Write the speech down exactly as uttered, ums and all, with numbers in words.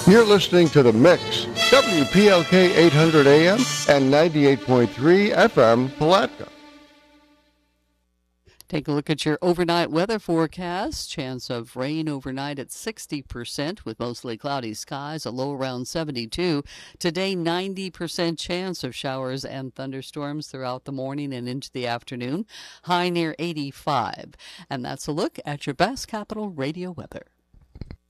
You're listening to The Mix, W P L K eight hundred A M and ninety-eight point three F M, Palatka. Take a look at your overnight weather forecast. Chance of rain overnight at sixty percent with mostly cloudy skies, a low around seventy-two. Today, ninety percent chance of showers and thunderstorms throughout the morning and into the afternoon, high near eighty-five. And that's a look at your best Capital Radio weather.